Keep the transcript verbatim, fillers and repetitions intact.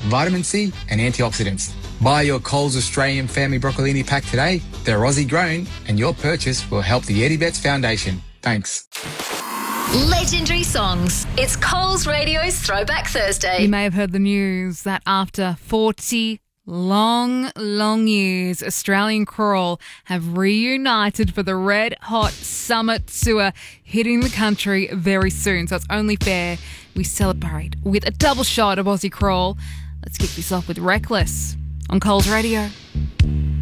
vitamin C and antioxidants. Buy your Coles Australian Family Broccolini pack today. They're Aussie grown and your purchase will help the Eddie Betts Foundation. Thanks. Legendary songs. It's Coles Radio's Throwback Thursday. You may have heard the news that after forty long, long years, Australian Crawl have reunited for the Red Hot Summer Tour, hitting the country very soon. So it's only fair we celebrate with a double shot of Aussie Crawl. Let's kick this off with Reckless on Coles Radio.